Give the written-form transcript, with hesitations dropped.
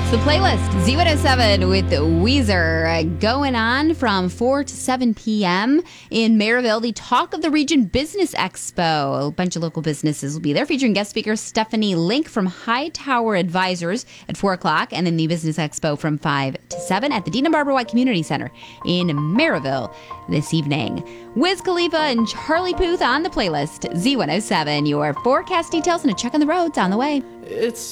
It's the playlist, Z107 with Weezer, going on from 4 to 7 p.m. in Maryville. The Talk of the Region Business Expo. A bunch of local businesses will be there, featuring guest speaker Stephanie Link from Hightower Advisors at 4 o'clock, and then the Business Expo from 5 to 7 at the Dean and Barbara White Community Center in Maryville this evening. Wiz Khalifa and Charlie Puth on the playlist, Z107. Your forecast details and a check on the roads on the way. It's